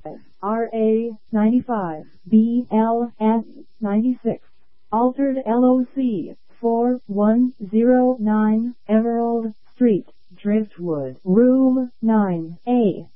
RA 95, BLS 96, altered LOC 4109, Emerald Street, Driftwood, Room 9A.